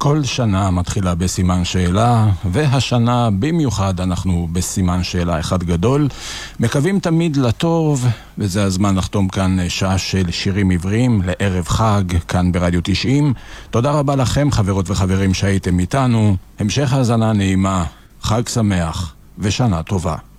כל שנה מתחילה בסימן שאלה, והשנה במיוחד אנחנו בסימן שאלה אחד גדול. מקווים תמיד לטוב, וזה הזמן לחתום כאן שעה של שירים עבריים לערב חג, כאן ברדיו 90. תודה רבה לכם חברות וחברים שהייתם איתנו. המשך האזנה נעימה, חג שמח ושנה טובה.